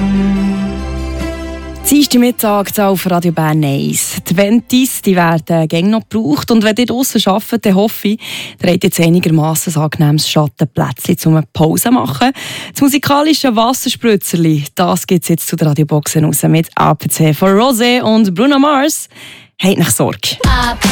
Dienstag Mittag auf Radio Bern 1. Die Ventis werden gäng noch gebraucht. Und wenn ihr draussen arbeitet, dann hoffe ich, ihr habt jetzt einigermassen ein angenehmes Schattenplätzchen zum Pause machen. Das musikalische Wasserspritzerli, das gibt es jetzt zu der Radioboxen raus mit APC von Rosé und Bruno Mars. Habt nicht Sorge.